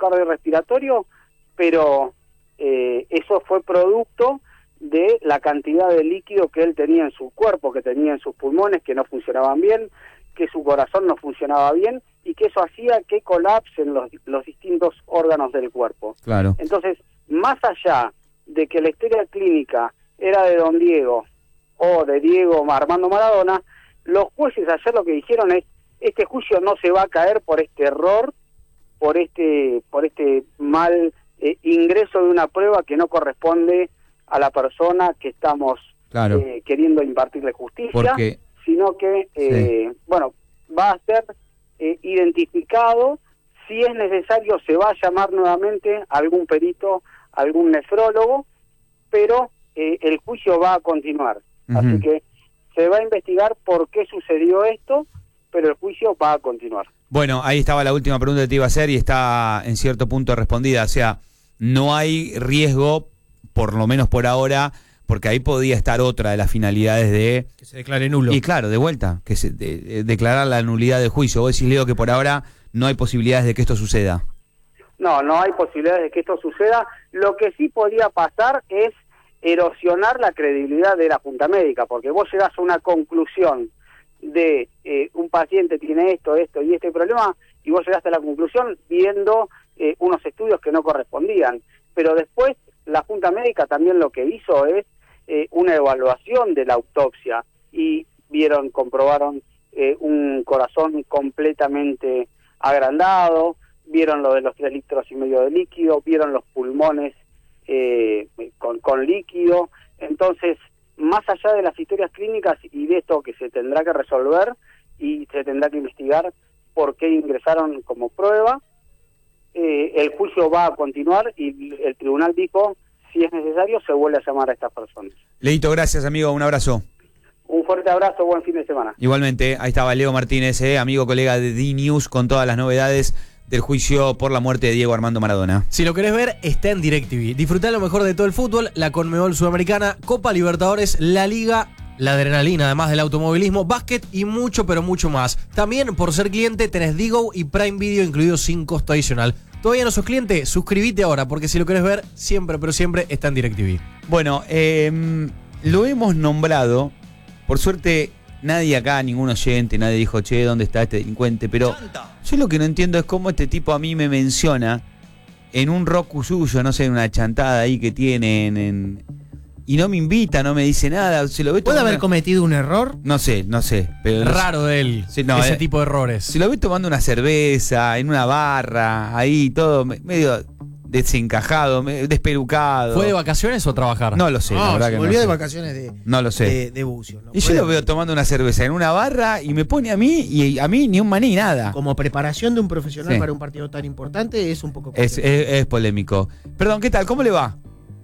cardiorrespiratorio, pero eso fue producto de la cantidad de líquido que él tenía en su cuerpo, que tenía en sus pulmones, que no funcionaban bien, que su corazón no funcionaba bien, y que eso hacía que colapsen los distintos órganos del cuerpo. Claro. Entonces, más allá de que la historia clínica era de Don Diego o de Diego Armando Maradona, los jueces ayer lo que dijeron es: este juicio no se va a caer por este error, por este mal ingreso de una prueba que no corresponde a la persona que estamos queriendo impartirle justicia, sino que, va a ser identificado. Si es necesario, se va a llamar nuevamente a algún perito, algún nefrólogo, pero el juicio va a continuar. Así que se va a investigar por qué sucedió esto, pero el juicio va a continuar. Bueno, ahí estaba la última pregunta que te iba a hacer y está en cierto punto respondida. O sea, no hay riesgo, por lo menos por ahora, porque ahí podía estar otra de las finalidades de... Que se declare nulo. Y claro, de vuelta, que se declarar la nulidad del juicio. Vos decís, Leo, que por ahora no hay posibilidades de que esto suceda. No hay posibilidades de que esto suceda. Lo que sí podría pasar es erosionar la credibilidad de la Junta Médica, porque vos llegás a una conclusión de un paciente tiene esto y este problema, y vos llegaste a la conclusión viendo unos estudios que no correspondían. Pero después la Junta Médica también lo que hizo es una evaluación de la autopsia, y comprobaron un corazón completamente agrandado, vieron lo de los 3,5 litros de líquido, vieron los pulmones con líquido. Entonces, más allá de las historias clínicas y de esto que se tendrá que resolver y se tendrá que investigar por qué ingresaron como prueba, el juicio va a continuar y el tribunal dijo: si es necesario, se vuelve a llamar a estas personas. Leito, gracias, amigo, un abrazo. Un fuerte abrazo, buen fin de semana. Igualmente, ahí estaba Leo Martínez, amigo, colega de D-News, con todas las novedades del juicio por la muerte de Diego Armando Maradona. Si lo querés ver, está en DirecTV. Disfrutá lo mejor de todo el fútbol, la Conmebol Sudamericana, Copa Libertadores, la Liga, la adrenalina, además del automovilismo, básquet y mucho, pero mucho más. También, por ser cliente, tenés Digo y Prime Video incluidos sin costo adicional. ¿Todavía no sos cliente? Suscríbete ahora, porque si lo querés ver, siempre, pero siempre está en DirecTV. Bueno, lo hemos nombrado. Por suerte, nadie acá, ningún oyente, nadie dijo, che, ¿dónde está este delincuente? Pero yo lo que no entiendo es cómo este tipo a mí me menciona en un roku suyo, no sé, en una chantada ahí que tienen, y no me invita, no me dice nada. Se lo ve ¿Puede haber cometido un error? No sé. Pero raro de él, ese tipo de errores. Se lo ve tomando una cerveza, en una barra, ahí todo medio desencajado, despelucado. ¿Fue de vacaciones o trabajar? No lo sé, la verdad que no volvió de sé. vacaciones no lo sé. de bucio. ¿No? Y yo lo veo tomando una cerveza en una barra y me pone a mí, y a mí ni un maní, nada. Como preparación de un profesional para un partido tan importante, es un poco polémico. Es polémico. Perdón, ¿qué tal? ¿Cómo le va?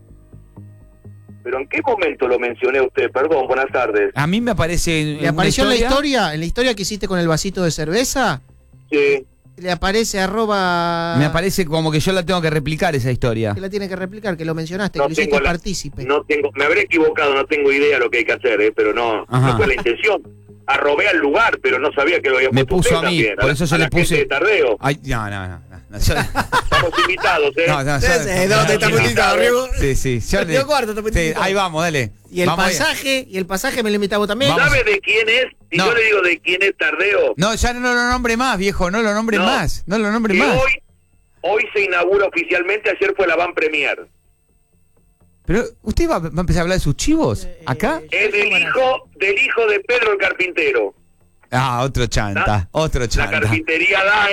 ¿Pero en qué momento lo mencioné a usted? Perdón, buenas tardes. A mí me aparece... ¿Le apareció en la historia? ¿En la historia que hiciste con el vasito de cerveza? Sí. Le aparece @ Me aparece como que yo la tengo que replicar esa historia. Que la tiene que replicar, que lo mencionaste, No que lo hiciste tengo partícipe. Me habré equivocado, no tengo idea lo que hay que hacer, pero no fue la intención. Arrobé al lugar, pero no sabía que lo había puesto. Me puso a mí, también, por eso yo le puse... De Tardeo. Ay, no. Estamos invitados, ¿Dónde estamos invitados, Riego? Sí. Ahí vamos, dale. Y el pasaje me lo invitamos también. ¿Sabe de quién es? Si yo le digo de quién es Tardeo. No, ya no lo nombre más, viejo, no lo nombre más. No lo nombre más. Hoy se inaugura oficialmente, ayer fue la van premier. Pero, ¿usted va a empezar a hablar de sus chivos? ¿Acá? Es del hijo de Pedro el carpintero. Ah, otro chanta. La carpintería da,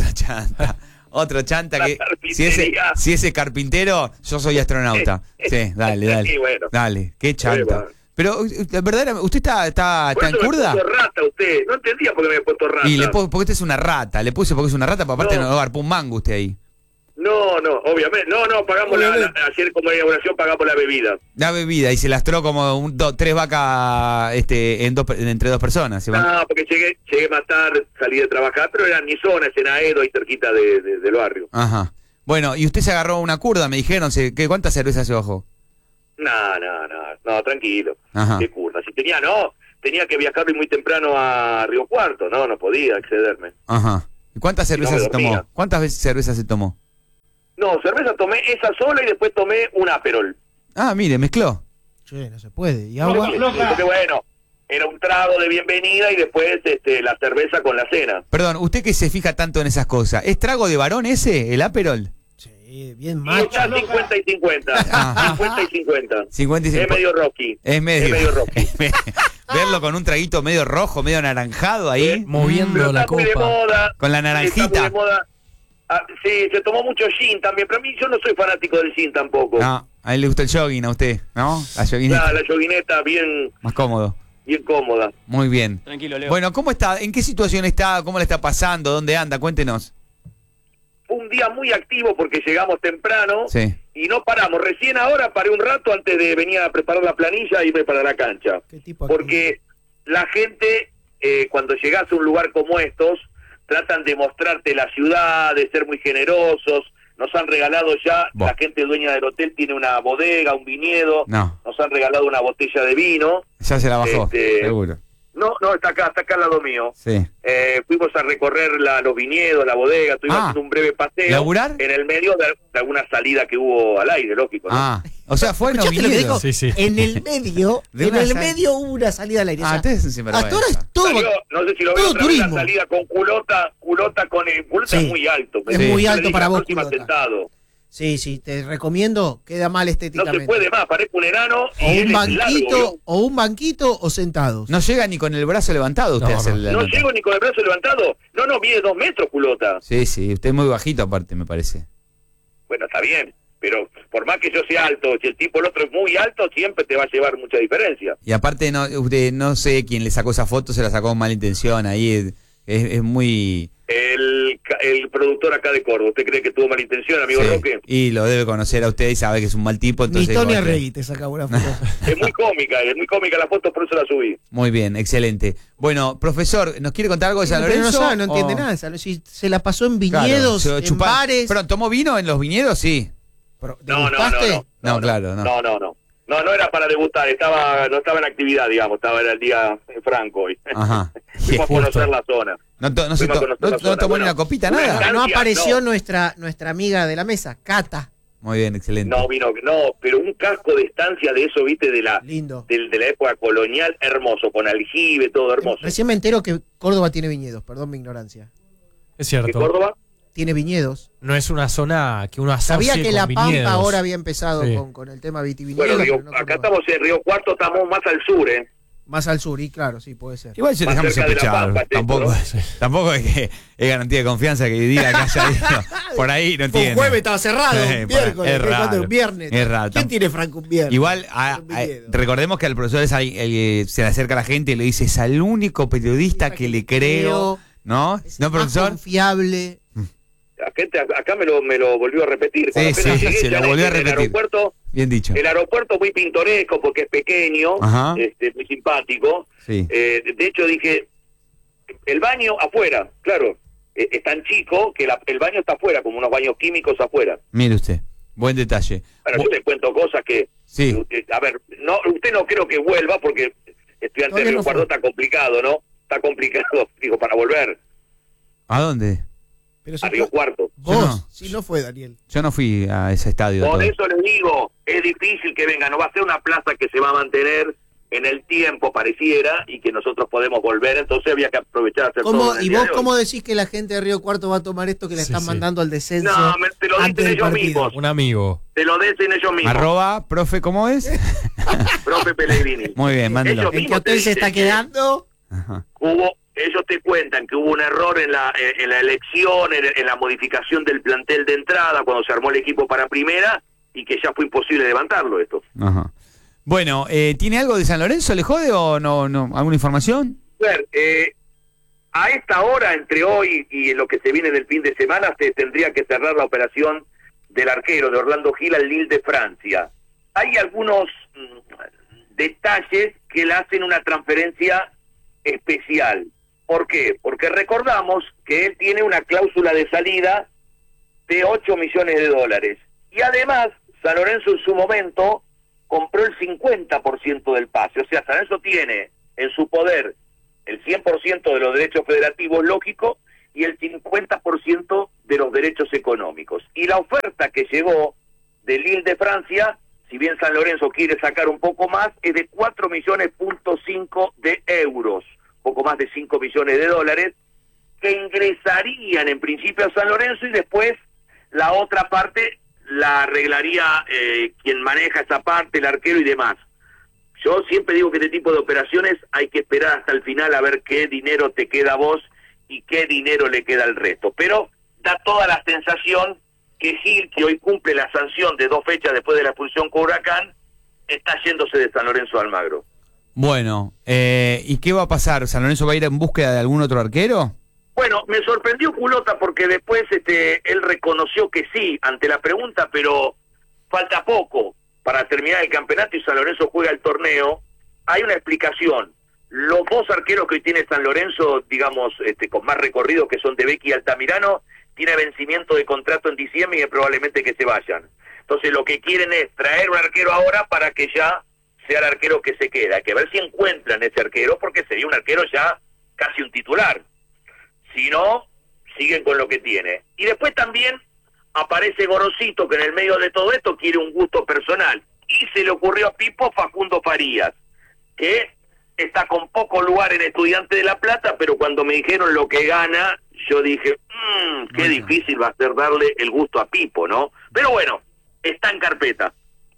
Otro chanta que si ese carpintero, yo soy astronauta. Sí, dale. Sí, bueno. Dale, qué chanta. Pero, verdaderamente, ¿usted está en curda? Le puso rata usted. No entendía por qué me había puesto rata. Porque usted es una rata. Le puse porque es una rata, pero aparte no agarpó un mango usted ahí. No, obviamente. No, pagamos ayer como inauguración pagamos la bebida. La bebida, y se lastró como 3 vacas entre 2 personas. No, porque llegué más tarde, salí de trabajar, pero era en mi zona, es en Aedo, ahí cerquita del barrio. Ajá. Bueno, y usted se agarró una curda, me dijeron. ¿Cuántas cervezas se bajó? No, tranquilo. Ajá. ¿Qué curda? Si tenía que viajar muy temprano a Río Cuarto, no podía excederme. Ajá. ¿Y cuántas cervezas se tomó? ¿Cuántas veces cervezas se tomó? No, cerveza tomé esa sola y después tomé un Aperol. Ah, mire, mezcló. Che, no se puede. ¿Y agua? Porque bueno, era un trago de bienvenida y después la cerveza con la cena. Perdón, usted que se fija tanto en esas cosas, ¿es trago de varón ese, el Aperol? Sí, bien Y macho. está 50 y 50. 50 y 50. 50 y 50. Es medio Rocky. Es medio Rocky. Verlo con un traguito medio rojo, medio anaranjado ahí, moviendo Pero la está muy de copa. moda. con la Está muy naranjita. de moda. Ah, sí, se tomó mucho gin también, pero a mí yo no soy fanático del gin tampoco. No, a él le gusta el jogging a usted, ¿no? La joguineta. La yoguineta bien Más cómodo. cómoda. Muy bien. Tranquilo, Leo. Bueno, ¿cómo está? ¿En qué situación está? ¿Cómo le está pasando? ¿Dónde anda? Cuéntenos. Fue un día muy activo porque llegamos temprano Sí. y no paramos. Recién ahora paré un rato antes de venir a preparar la planilla y irme para la cancha. ¿Qué tipo de Porque la gente, cuando llegás a un lugar como estos, tratan de mostrarte la ciudad, de ser muy generosos. Nos han regalado ya, Buah. la gente dueña del hotel tiene una bodega, un viñedo. No, Nos han regalado una botella de vino. ya se la bajó, seguro. No, está acá al lado mío. Sí. Fuimos a recorrer los viñedos, la bodega, estuvimos Ah. haciendo un breve paseo. ¿Laburar? En el medio de alguna salida que hubo al aire, lógico, ¿no? Ah, o sea, fue en los ¿Escuchaste lo que dijo? viñedos. Sí, sí. En el medio, De una hubo una salida al aire. O Ah, sea, ustedes son sinvergüenza. hasta ahora es todo. Salió, no sé si lo todo veo otra vez, la turismo. salida con culota con el culota Sí. es muy alto. Es Yo muy le alto dije, para la vos, próxima culota. sentado. Sí, te recomiendo, queda mal No estéticamente. se puede más, parezco un enano y O él un es largo, banquito o sentados. No llega ni con el brazo levantado usted No, a hacer la no nota. llego ni con el brazo levantado. No, mide 2 metros, culota. Sí, usted es muy bajito aparte, me parece. Bueno, está bien, pero por más que yo sea alto, si el tipo el otro es muy alto, siempre te va a llevar mucha diferencia. Y aparte, no, usted no sé quién le sacó esa foto, se la sacó con mala intención, ahí es muy... El productor acá de Córdoba, ¿usted cree que tuvo mala intención, amigo Sí, Roque? y lo debe conocer a usted y sabe que es un mal tipo, Ni entonces... Tony bueno, Arregui te saca una foto. Es muy cómica la foto, por eso la subí. Muy bien, excelente. Bueno, profesor, ¿nos quiere contar algo de San Pero Lorenzo? no sabe, no entiende O- nada. Si se la pasó en Claro, viñedos, se en chupa- bares. Perdón, ¿tomó vino en los viñedos? Sí. No, ¿Degustaste? No, claro, no. No era para degustar, no estaba en actividad, digamos, estaba en el día franco hoy. Ajá. Fuimos a conocer la zona. No Fuimos a conocer la zona. tomó ni Bueno, una copita, una nada. estancia, No apareció no. nuestra amiga de la mesa, Cata. Muy bien, excelente. No vino, pero un casco de estancia de eso, viste, de la Lindo. de la época colonial, hermoso, con aljibe, todo hermoso. Recién me entero que Córdoba tiene viñedos, perdón mi ignorancia. Es ¿Que cierto. Córdoba? Tiene viñedos. No es una zona que uno asocie Sabía que con La Pampa viñedos. ahora había empezado Sí. con el tema vitivinícola. Bueno, pero no acá Córdoba. estamos en Río Cuarto, estamos más al sur, ¿eh? Más al sur, y claro, sí, puede ser. Igual se Más dejamos cerca de La sospechar. Pampa, Tampoco, esto, tampoco es que es garantía de confianza que diga que haya ido. Por ahí no Fue tiene. un jueves estaba cerrado, un miércoles, es ¿qué? ¿Cuándo? raro. Un viernes. Es raro. ¿Quién tiene Franco un viernes? Igual, Un viñedo. recordemos que al profesor es el que se le acerca a la gente y le dice, es al único periodista que le creo, ¿no? Es ¿No, más profesor? confiable. La gente acá me lo volvió a repetir. Cuando Sí, apenas sí, llegué, se ya lo volvió a en el repetir. aeropuerto, Bien dicho. el aeropuerto muy pintoresco porque es pequeño, Ajá. muy simpático. Sí. De hecho dije, el baño afuera, claro, es tan chico que el baño está afuera, como unos baños químicos afuera. Mire usted, buen detalle. Ahora yo te cuento cosas que, Sí. a ver, usted no creo que vuelva porque estudiante Todavía de Río no Cuarto fue. está complicado, ¿no? Está complicado, digo, para volver ¿A dónde? Pero a Río Cuarto. vos, Yo no. si no fue Daniel. Yo no fui a ese estadio. Por todo. eso les digo, es difícil que venga, no va a ser una plaza que se va a mantener en el tiempo, pareciera, y que nosotros podemos volver, entonces había que aprovechar a hacer todo ¿Cómo, en el ¿Y día vos de hoy. cómo decís que la gente de Río Cuarto va a tomar esto que le Sí, están sí. mandando al descenso? No, te lo antes dicen del ellos partido? mismos, Un amigo. te lo dicen ellos mismos, Arroba, profe, ¿cómo es? profe Pellegrini. Muy bien, mándelo. Ellos ¿En qué mismos te hotel se dicen está que quedando? Ajá. ellos te cuentan que hubo un error en la elección, en la modificación del plantel de entrada, cuando se armó el equipo para primera, y que ya fue imposible levantarlo esto. Ajá. Bueno, ¿tiene algo de San Lorenzo? ¿Le jode o no? ¿Alguna información? A ver, a esta hora, entre hoy y lo que se viene del fin de semana, se tendría que cerrar la operación del arquero de Orlando Gil al Lille de Francia. Hay algunos detalles que le hacen una transferencia especial. ¿Por qué? Porque recordamos que él tiene una cláusula de salida de 8 millones de dólares. Y además, San Lorenzo en su momento compró el 50% del pase. O sea, San Lorenzo tiene en su poder el 100% de los derechos federativos, lógico, y el 50% de los derechos económicos. Y la oferta que llegó de Lille de Francia, si bien San Lorenzo quiere sacar un poco más, es de 4,5 millones de euros, poco más de 5 millones de dólares, que ingresarían en principio a San Lorenzo y después la otra parte la arreglaría quien maneja esa parte, el arquero y demás. Yo siempre digo que este tipo de operaciones hay que esperar hasta el final a ver qué dinero te queda a vos y qué dinero le queda al resto. Pero da toda la sensación que Gil, que hoy cumple la sanción de 2 fechas después de la expulsión con Huracán, está yéndose de San Lorenzo a Almagro. Bueno, ¿y qué va a pasar? ¿San Lorenzo va a ir en búsqueda de algún otro arquero? Bueno, me sorprendió Culota porque después él reconoció que sí ante la pregunta, pero falta poco para terminar el campeonato y San Lorenzo juega el torneo. Hay una explicación. Los 2 arqueros que hoy tiene San Lorenzo, digamos, con más recorrido, que son De Becchi y Altamirano, tiene vencimiento de contrato en diciembre y es probablemente que se vayan. Entonces lo que quieren es traer un arquero ahora para que ya sea el arquero que se queda. Hay que ver si encuentran ese arquero, porque sería un arquero ya casi un titular. Si no, siguen con lo que tiene. Y después también aparece Gorosito, que en el medio de todo esto quiere un gusto personal. Y se le ocurrió a Pipo Facundo Farías, que está con poco lugar en Estudiantes de La Plata, pero cuando me dijeron lo que gana, yo dije, qué difícil va a ser darle el gusto a Pipo, ¿no? Pero bueno, está en carpeta.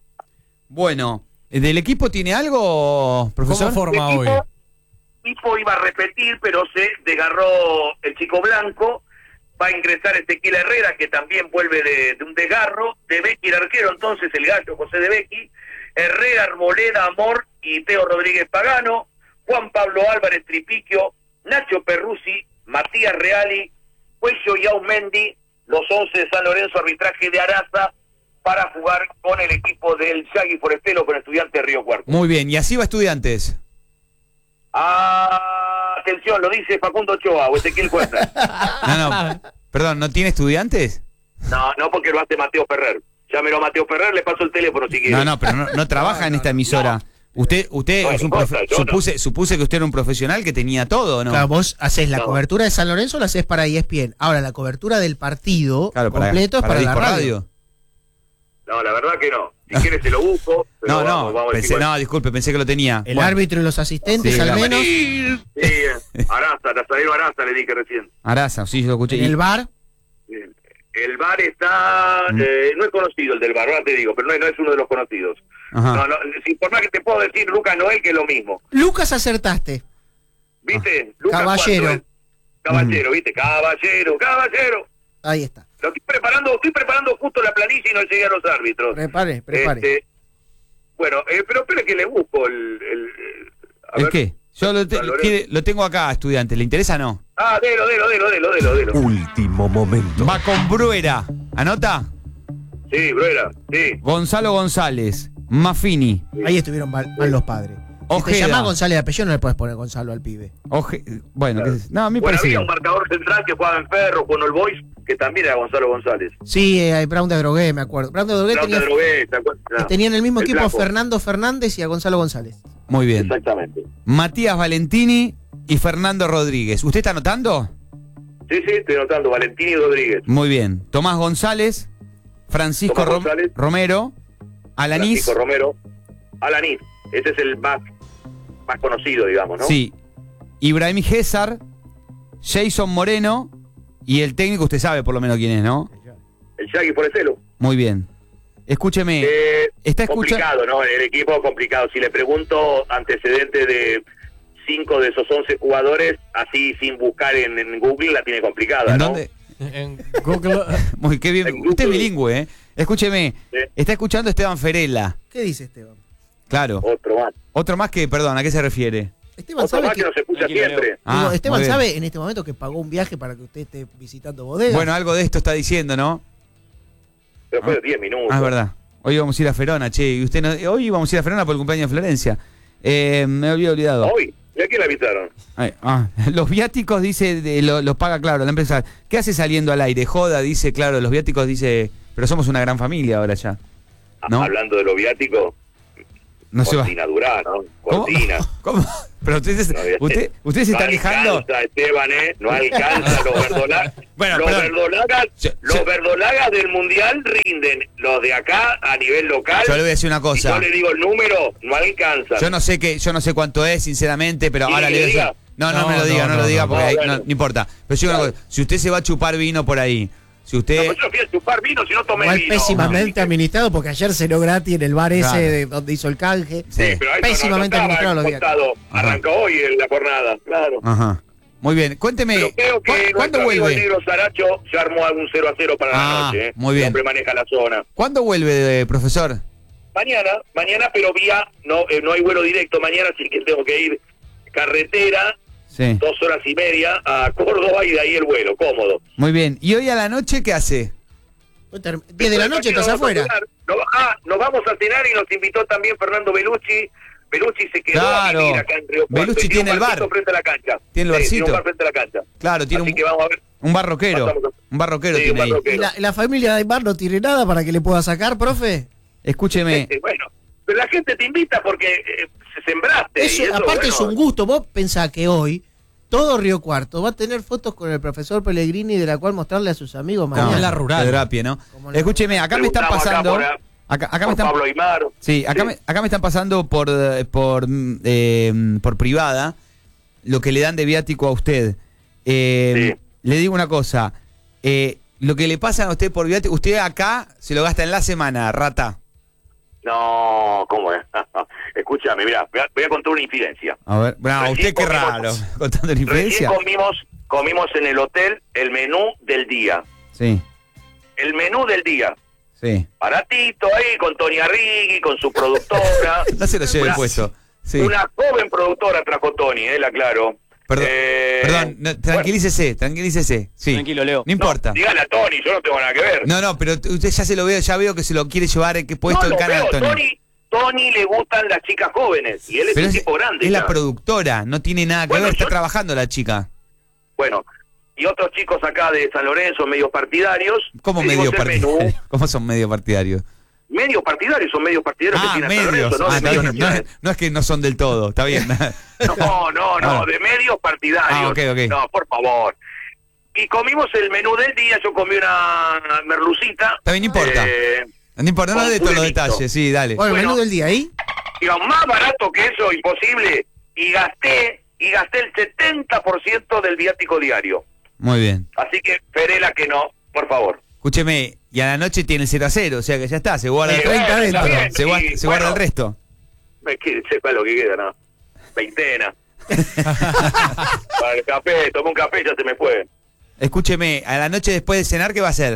Bueno, ¿del equipo tiene algo, profesor? ¿Cómo forma hoy? Pipo iba a repetir, pero se desgarró el chico blanco. Va a ingresar Ezequiel Herrera, que también vuelve de un desgarro. De Becchi el arquero, entonces el gallo José De Becchi. Herrera, Arboleda, Amor y Teo Rodríguez Pagano. Juan Pablo Álvarez Tripiquio, Nacho Perruzzi, Matías Reali, Cuello y Aumendi, los 11 de San Lorenzo, arbitraje de Araza, para jugar con el equipo del Yagui Forestelo, con Estudiantes de Río Cuarto. Muy bien, y así va Estudiantes. Atención, lo dice Facundo Ochoa o Ezequiel Cuesta. No, perdón, ¿no tiene Estudiantes? No, porque lo hace Mateo Ferrer. Llámelo a Mateo Ferrer, le paso el teléfono si quiere. No, pero no trabaja en esta emisora. No. Usted No, es un supuse que usted era un profesional que tenía todo, ¿no? Claro, vos haces la cobertura de San Lorenzo, la haces para ESPN. Ahora, la cobertura del partido completo es para la radio. No, la verdad que no. Si quieres te lo busco. Pero No, disculpe, pensé que lo tenía. El árbitro y los asistentes, al menos. Sí, Araza, Nazareno Araza le dije recién. Araza, sí, yo lo escuché. En el bar. El bar está... no es conocido el del bar, ahora te digo, pero no es uno de los conocidos. Ajá. No, si por más que te puedo decir Lucas Noel, que es lo mismo. Lucas, acertaste. ¿Viste? Lucas, Caballero. Caballero, ¿viste? Caballero. Ahí está. Lo estoy preparando justo la planilla y no llegué a los árbitros. Prepare. Bueno, pero espere que le busco ¿El qué? Yo lo tengo acá, Estudiante. ¿Le interesa o no? Delo. Último momento. Va con Bruera. ¿Anota? Sí, Bruera, sí. Gonzalo González. Maffini. Ahí estuvieron mal los padres. Si te Ojeda. llamás González de apellido, no le puedes poner Gonzalo al pibe. Bueno, a mí parece había bien. un marcador central que jugaba en Ferro con el Boys, que también era Gonzalo González. Sí, Brown de Drogué, me acuerdo. Brown de Drogué tenía en el mismo equipo a Fernando Fernández y a Gonzalo González. Muy bien. Exactamente. Matías Valentini y Fernando Rodríguez. ¿Usted está anotando? Sí, estoy anotando. Valentini y Rodríguez. Muy bien. Tomás González, Francisco Romero, Alanís. Francisco Romero, Alanís. Ese es el más conocido, digamos, ¿no? Sí. Ibrahim Gésar, Jason Moreno y el técnico, usted sabe por lo menos quién es, ¿no? El Yagui Forestelo. Muy bien. Escúcheme. Está complicado, ¿no? El equipo complicado. Si le pregunto antecedentes de 5 de esos 11 jugadores, así sin buscar en Google, la tiene complicada, ¿En ¿no? dónde? En Google. Muy qué bien. Usted es bilingüe, ¿eh? Escúcheme. Sí. Está escuchando Esteban Ferella. ¿Qué dice Esteban? Claro. Otro más que, perdón, ¿a qué se refiere? Esteban Otro sabe más que no se escucha siempre. Esteban muy bien. sabe en este momento que pagó un viaje para que usted esté visitando bodegas. Bueno, algo de esto está diciendo, ¿no? Pero fue de 10 minutos. Es verdad. Hoy vamos a ir a Ferona, che. Y usted hoy vamos a ir a Ferona por el cumpleaños de Florencia. Me había olvidado. Hoy. ¿Y a quién la avisaron? Los viáticos, dice, los paga, claro, la empresa. ¿Qué hace saliendo al aire? Joda, dice, claro, los viáticos, dice, pero somos una gran familia ahora ya. ¿No? Hablando de los viáticos, No se va. Cortina Durán, ¿no? Cortina. ¿Cómo? Pero ustedes se están quejando. No alcanza, Esteban, no alcanza los verdolagas. Bueno, los verdolagas del Mundial rinden. Los de acá, a nivel local. Yo le voy a decir una cosa. Yo le digo el número, no alcanza. Yo no sé cuánto es, sinceramente, pero ahora le voy a decir. No me lo diga porque no importa. Pero yo digo una cosa, si usted se va a chupar vino por ahí, si usted... No, yo fui a chupar vino si no tomé igual vino. Pésimamente administrado, porque ayer cenó gratis en el bar Claro. ese de donde hizo el canje. Sí, pero pésimamente administrado los días. Arrancó hoy en la jornada, claro. Ajá. Muy bien, cuénteme, Pero creo que ¿cuándo nuestro amigo el vuelve? Negro Saracho se armó algún 0-0 para la noche. Muy bien. Siempre maneja la zona. ¿Cuándo vuelve, profesor? Mañana, pero vía, no hay vuelo directo mañana, así que tengo que ir carretera, Sí. 2 horas y media a Córdoba y de ahí el vuelo, cómodo. Muy bien. ¿Y hoy a la noche qué hace? 10 de la noche estás afuera. Nos vamos a cenar y nos invitó también Fernando Belucci. Belucci se quedó Claro. a vivir acá en Río Cuarto. Belucci tiene el bar. Frente a la cancha. Tiene el barcito. Tiene un bar frente a la cancha. Claro, tiene Así que vamos a ver. un barroquero. Un barroquero Sí, tiene un ahí. barroquero. ¿Y la familia de Aymar no tiene nada para que le pueda sacar, profe? Escúcheme. Bueno, pero la gente te invita porque se sembraste. Eso, y eso, aparte bueno, es un gusto. Vos pensás que hoy todo Río Cuarto va a tener fotos con el profesor Pellegrini de la cual mostrarle a sus amigos No, mañana. es la rural. Terapia, ¿no? Como la- Escúcheme, acá me están preguntamos pasando. Acá Acá me por están. Pablo Aymar. Sí, acá me están pasando por privada lo que le dan de viático a usted. Le digo una cosa. Lo que le pasa a usted por viático, usted acá se lo gasta en la semana, rata. No, ¿cómo es? Escúchame, mira, voy a contar una infidencia. A ver, bravo, Recién usted qué comimos- raro, contando la Recién infidencia. comimos en el hotel el menú del día. Sí, El menú del día. sí. Baratito ahí, con Tony Arrighi, con su productora. No se lo lleve el Una- puesto. Sí. Una joven productora trajo Tony, la aclaro. Perdón, no, tranquilícese. Sí. Tranquilo, Leo. No importa. Dígale a Tony, yo no tengo nada que ver. No, pero usted ya se lo veo, ya veo que se lo quiere llevar en qué puesto No, el lo canal, veo, Tony. Tony le gustan las chicas jóvenes y él es Pero un tipo grande. es la ya. productora, no tiene nada que Bueno, ver, está yo- trabajando la chica. Bueno, y otros chicos acá de San Lorenzo, medios partidarios. ¿Cómo pedimos medio el partidarios? menú. ¿Cómo son medio partidarios? Medios partidarios, son medios partidarios que tiene San Lorenzo, ¿no? De está medios bien. nacionales. No es que no son del todo, está bien. No, de medios partidarios. Ok. No, por favor. Y comimos el menú del día, yo comí una merlucita. Está bien, no importa. No importa, no con de todos los puré mixto. detalles, sí, dale. Bueno, el Bueno. menú del día ahí. Digamos, más barato que eso, imposible. Y gasté el 70% del viático diario. Muy bien. Así que, Ferela, que no, por favor. Escúcheme, y a la noche tiene el 0-0, o sea que ya está, se guarda, Sí, 30 bueno, está dentro. bien, se guarda, y, se guarda bueno, el resto. Sepa lo que queda, ¿no? Veintena. Para el café, tomé un café, ya se me fue. Escúcheme, a la noche después de cenar, ¿qué va a hacer?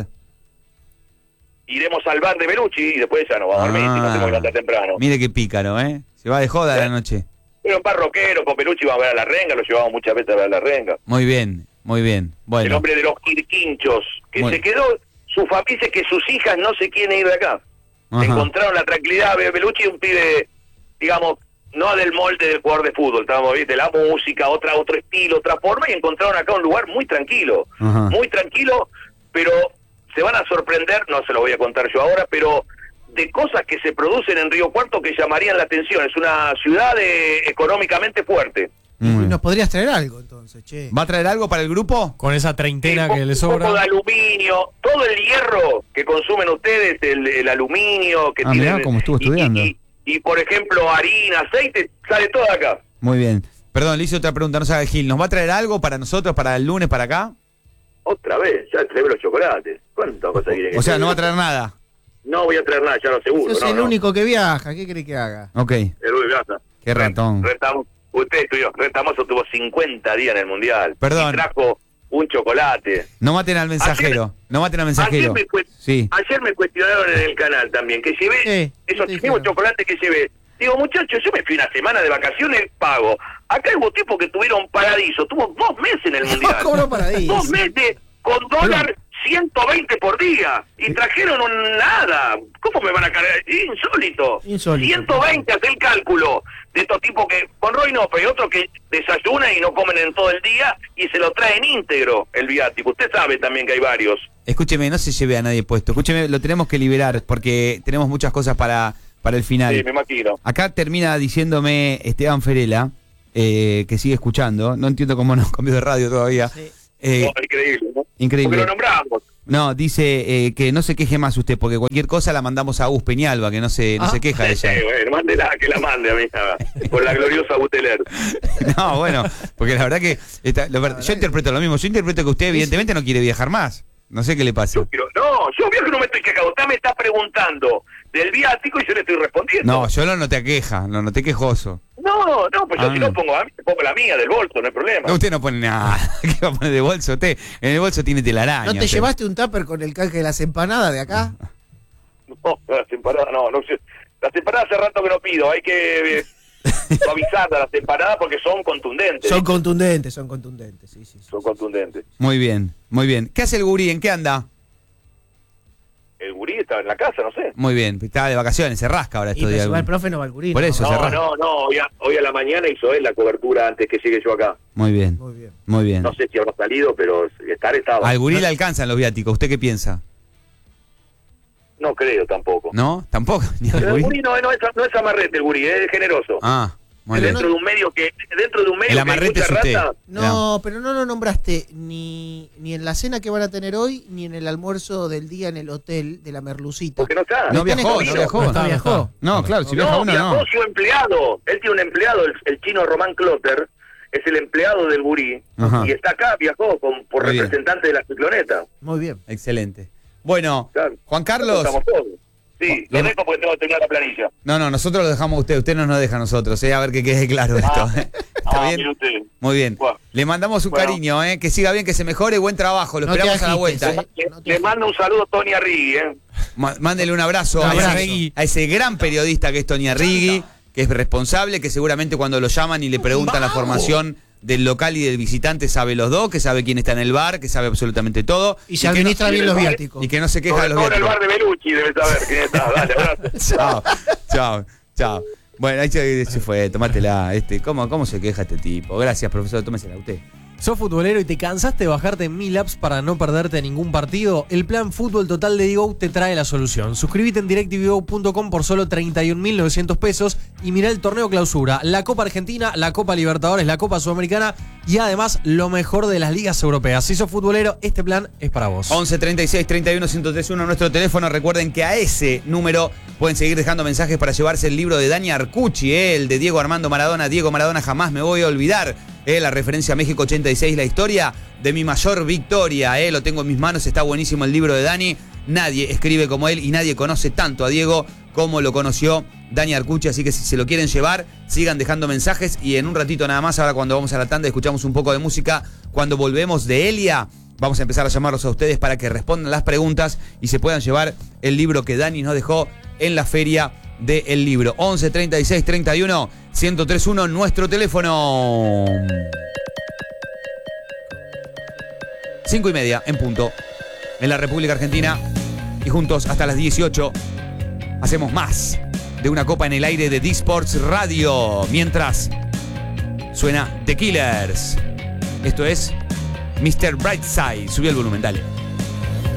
Iremos al bar de Belucci y después ya nos vamos a dormir, si no tengo que levantar temprano. Mire qué pícaro, ¿eh? Se va de joda a la noche. Pero un bar rockero, con Belucci va a ver a la renga, lo llevamos muchas veces a ver a la renga. Muy bien. El Bueno, hombre de los quirquinchos, que Bueno. se quedó, su familia dice que sus hijas no se quieren ir de acá. Ajá. Encontraron la tranquilidad. Belucci es un pibe, digamos, no del molde del jugador de fútbol, estamos, ¿viste? La música, otro estilo, otra forma, y encontraron acá un lugar muy tranquilo, Ajá. pero se van a sorprender, no se lo voy a contar yo ahora, pero de cosas que se producen en Río Cuarto que llamarían la atención. Es una ciudad económicamente fuerte. Y nos podrías traer algo entonces, che. ¿Va a traer algo para el grupo? Con esa treintena Sí, que le un poco de sobra. aluminio, todo el hierro que consumen ustedes, el aluminio que tienen. mirá cómo estuvo estudiando. Y, por ejemplo, harina, aceite, sale todo de acá. Muy bien. Perdón, le hice otra pregunta, no sabe Gil. ¿Nos va a traer algo para nosotros, para el lunes, para acá? Otra vez, ya trae los chocolates. ¿Cuántas cosas quieren que O sea, traiga? no va a traer nada. No voy a traer nada, ya lo seguro. Sos no, el no. único que viaja, ¿qué querés que haga? Ok. El Luis Gaza. Qué ratón. Retamoso tuvo 50 días en el Mundial. Perdón. Y trajo un chocolate. No maten al mensajero. No maten al mensajero. Sí. Ayer me cuestionaron en el canal también, que llevé Sí, esos ¿qué te mismos dijeron? chocolates que llevé. Digo, muchachos, yo me fui una semana de vacaciones, pago. Acá hubo tipos que tuvieron paradiso, tuvo 2 meses en el Mundial. Cobró paradiso. 2 meses con dólar 120 por día. Y trajeron nada. ¿Cómo me van a cargar? Insólito. 120 hace el cálculo de estos tipos que, con Roy no, pero hay otros que desayunan y no comen en todo el día y se lo traen íntegro el viático. Usted sabe también que hay varios. Escúcheme, no se lleve a nadie puesto. Escúcheme, lo tenemos que liberar porque tenemos muchas cosas para para el final. Sí, me imagino. Acá termina diciéndome Esteban Ferela, que sigue escuchando. No entiendo cómo no cambió de radio todavía. Sí. Increíble, ¿no? Increíble. Porque lo nombramos. No, dice que no se queje más usted, porque cualquier cosa la mandamos a Gus Peñalba, que no se queja de ella. Bueno, mándela, que la mande a mí, con la gloriosa Buteler. No, bueno, porque la verdad que yo interpreto lo mismo. Yo interpreto que usted evidentemente no quiere viajar más. No sé qué le pasa. Yo viajo, no me estoy quejando. Usted me está preguntando del viático y yo le estoy respondiendo. No, yo lo noté queja, lo noté quejoso. No, pues yo si no pongo la mía del bolso, no hay problema. No, usted no pone nada. ¿Qué va a poner de bolso usted? En el bolso tiene telaraña. ¿No te usted llevaste un tupper con el canje de las empanadas de acá? No, las empanadas no sé. Las empanadas hace rato que no pido. Hay que suavizar las empanadas porque son contundentes. Son contundentes, sí. Son contundentes. Muy bien, muy bien. ¿Qué hace el gurí? ¿En qué anda? El gurí está en la casa, no sé. Muy bien, estaba de vacaciones, se rasca ahora Y estos pero días. si va el profe no va el gurí. Por eso. No, hoy a la mañana hizo él la cobertura antes que llegue yo acá. Muy bien, Muy bien. muy bien. No sé si habrá salido, pero estaba. Al gurí le alcanzan los viáticos, ¿usted qué piensa? No creo tampoco. ¿No? ¿Tampoco? ¿Ni al Pero el gurí? gurí no es amarrete, el gurí, es generoso. Ah, muy bien. Dentro de un medio que El amarrete es usted. No, pero no lo nombraste ni en la cena que van a tener hoy, ni en el almuerzo del día en el hotel de la Merlucita. Porque no está. No viajó. No viajó. No, claro, si viaja uno viajó no. su empleado. Él tiene un empleado, el chino Román Clotter, es el empleado del gurí. Ajá. Y está acá, viajó por Muy bien. representante de la cicloneta. Muy bien. Excelente. Bueno, Claro. Juan Carlos. Estamos todos. Sí, Lo- lo dejo porque tengo que terminar la planilla. No, nosotros lo dejamos a usted no nos deja a nosotros, a ver que quede claro esto. ¿Está bien? Mire usted. Muy bien. Bueno. Le mandamos un Bueno. cariño, que siga bien, que se mejore, buen trabajo, lo No te esperamos a la agites, vuelta. Le mando un saludo a Tony Arrigui, Mándele un abrazo, Un abrazo. a ese gran periodista que es Tony Arrigui, que es responsable, que seguramente cuando lo llaman y le preguntan la formación del local y del visitante sabe los dos, que sabe quién está en el bar, que sabe absolutamente todo. Y se que administra no- bien los viáticos. Y que no se queja de Sobre los todo en el viáticos. bar de Belucci debe saber quién está. Dale, abrazo. Chao. Bueno, ahí se fue, tomátela. ¿Cómo se queja este tipo? Gracias, profesor, tómesela usted. ¿Sos futbolero y te cansaste de bajarte 1000 apps para no perderte ningún partido? El plan Fútbol Total de Digo te trae la solución. Suscríbete en DirecTV.com por solo 31.900 pesos y mirá el torneo clausura, la Copa Argentina, la Copa Libertadores, la Copa Sudamericana y además lo mejor de las ligas europeas. Si sos futbolero, este plan es para vos. 11 36 31 1031 nuestro teléfono. Recuerden que a ese número pueden seguir dejando mensajes para llevarse el libro de Dani Arcucci, el de Diego Armando Maradona. Diego Maradona, jamás me voy a olvidar. La referencia a México 86, la historia de mi mayor victoria. Lo tengo en mis manos, está buenísimo el libro de Dani. Nadie escribe como él y nadie conoce tanto a Diego como lo conoció Dani Arcucci. Así que si se lo quieren llevar, sigan dejando mensajes. Y en un ratito nada más, ahora cuando vamos a la tanda, escuchamos un poco de música. Cuando volvemos de Elia, vamos a empezar a llamarlos a ustedes para que respondan las preguntas y se puedan llevar el libro que Dani nos dejó en la feria del libro. 11 36 31 1031 nuestro teléfono. 5:30 en punto en la República Argentina y juntos hasta las 18 hacemos más de una copa en el aire de D-Sports Radio mientras suena The Killers. Esto es Mr. Brightside. Subió el volumen, dale.